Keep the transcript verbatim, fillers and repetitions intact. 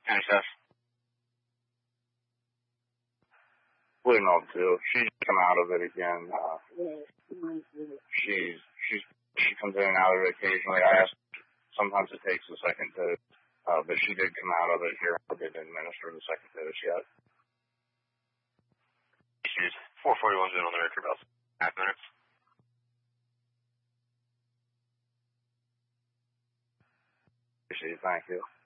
And stuff. We don't know too. She's come out of it again. Uh, she's she's she comes in and out of it occasionally. I asked. Sometimes it takes a second dose, uh, but she did come out of it here. I didn't administer the second dose yet. She's four forty-one's been on the record about half minutes. Thank you.